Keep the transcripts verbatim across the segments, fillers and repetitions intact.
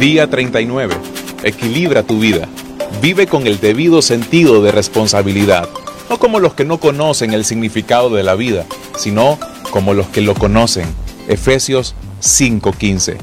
Día treinta y nueve. Equilibra tu vida. Vive con el debido sentido de responsabilidad, no como los que no conocen el significado de la vida, sino como los que lo conocen. Efesios cinco quince.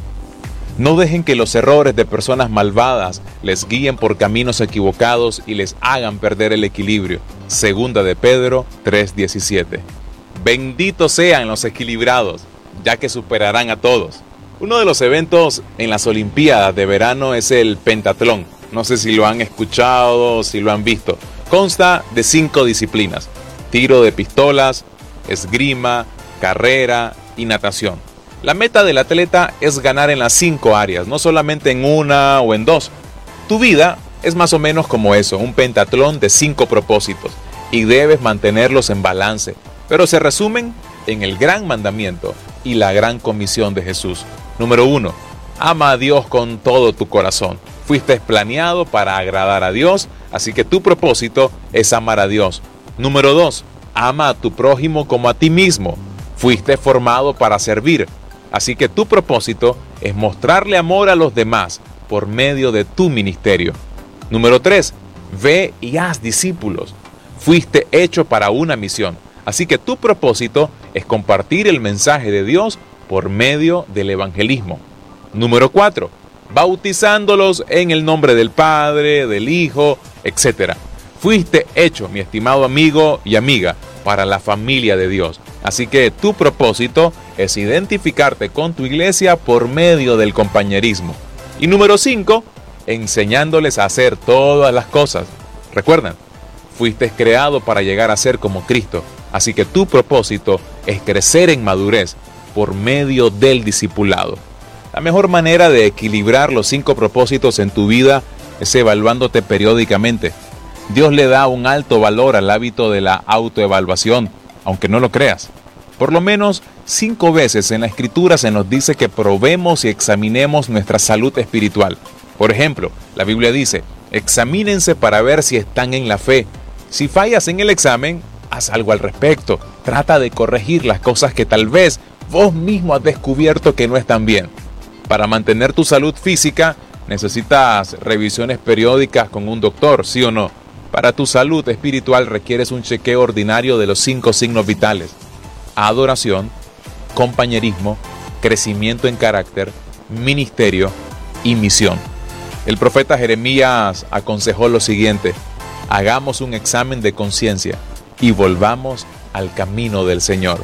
No dejen que los errores de personas malvadas les guíen por caminos equivocados y les hagan perder el equilibrio. Segunda de Pedro tres diecisiete. Benditos sean los equilibrados, ya que superarán a todos. Uno de los eventos en las Olimpiadas de verano es el pentatlón. No sé si lo han escuchado o si lo han visto. Consta de cinco disciplinas: tiro de pistolas, esgrima, carrera y natación. La meta del atleta es ganar en las cinco áreas, no solamente en una o en dos. Tu vida es más o menos como eso, un pentatlón de cinco propósitos, y debes mantenerlos en balance, pero se resumen en el gran mandamiento y la gran comisión de Jesús. Número uno, ama a Dios con todo tu corazón. Fuiste planeado para agradar a Dios, así que tu propósito es amar a Dios. Número dos, ama a tu prójimo como a ti mismo. Fuiste formado para servir, así que tu propósito es mostrarle amor a los demás por medio de tu ministerio. Número tres, ve y haz discípulos. Fuiste hecho para una misión, así que tu propósito es compartir el mensaje de Dios por medio del evangelismo. Número cuatro, bautizándolos en el nombre del Padre, del Hijo, etcétera. Fuiste hecho, mi estimado amigo y amiga, para la familia de Dios. Así que tu propósito es identificarte con tu iglesia por medio del compañerismo. Y número cinco, enseñándoles a hacer todas las cosas. Recuerden, fuiste creado para llegar a ser como Cristo. Así que tu propósito es crecer en madurez por medio del discipulado. La mejor manera de equilibrar los cinco propósitos en tu vida es evaluándote periódicamente. Dios le da un alto valor al hábito de la autoevaluación, aunque no lo creas. Por lo menos cinco veces en la Escritura se nos dice que probemos y examinemos nuestra salud espiritual. Por ejemplo, la Biblia dice, examínense para ver si están en la fe. Si fallas en el examen, haz algo al respecto. Trata de corregir las cosas que tal vez vos mismo has descubierto que no están bien. Para mantener tu salud física, necesitas revisiones periódicas con un doctor, ¿sí o no? Para tu salud espiritual requieres un chequeo ordinario de los cinco signos vitales: adoración, compañerismo, crecimiento en carácter, ministerio y misión. El profeta Jeremías aconsejó lo siguiente: hagamos un examen de conciencia y volvamos al camino del Señor.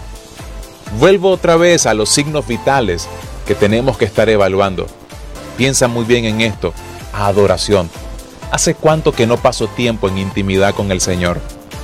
Vuelvo otra vez a los signos vitales que tenemos que estar evaluando. Piensa muy bien en esto: adoración. ¿Hace cuánto que no paso tiempo en intimidad con el Señor?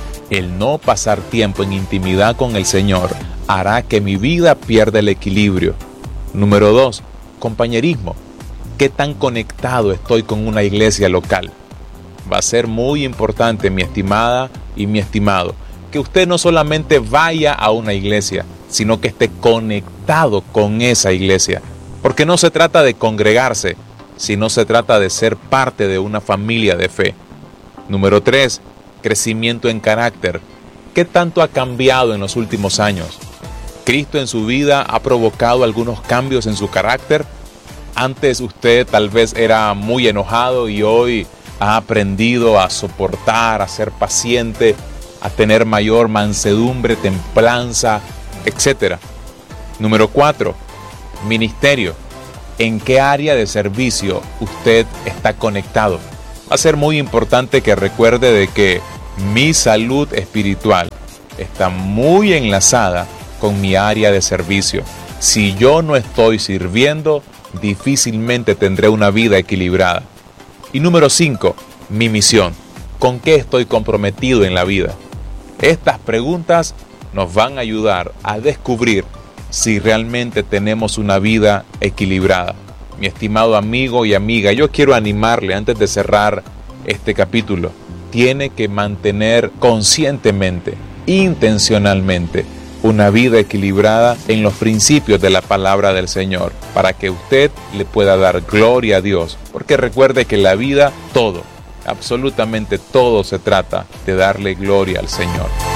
El no pasar tiempo en intimidad con el Señor hará que mi vida pierda el equilibrio. Número dos, compañerismo. ¿Qué tan conectado estoy con una iglesia local? Va a ser muy importante, mi estimada y mi estimado, que usted no solamente vaya a una iglesia, sino que esté conectado con esa iglesia. Porque no se trata de congregarse, sino se trata de ser parte de una familia de fe. Número tres, crecimiento en carácter. ¿Qué tanto ha cambiado en los últimos años? ¿Cristo en su vida ha provocado algunos cambios en su carácter? Antes usted tal vez era muy enojado y hoy ha aprendido a soportar, a ser paciente, a tener mayor mansedumbre, templanza, etcétera. Número cuatro, ministerio. ¿En qué área de servicio usted está conectado? Va a ser muy importante que recuerde de que mi salud espiritual está muy enlazada con mi área de servicio. Si yo no estoy sirviendo, difícilmente tendré una vida equilibrada. Y número cinco, mi misión. ¿Con qué estoy comprometido en la vida? Estas preguntas nos van a ayudar a descubrir si realmente tenemos una vida equilibrada. Mi estimado amigo y amiga, yo quiero animarle antes de cerrar este capítulo. Tiene que mantener conscientemente, intencionalmente, una vida equilibrada en los principios de la palabra del Señor, para que usted le pueda dar gloria a Dios. Porque recuerde que la vida, todo, absolutamente todo se trata de darle gloria al Señor.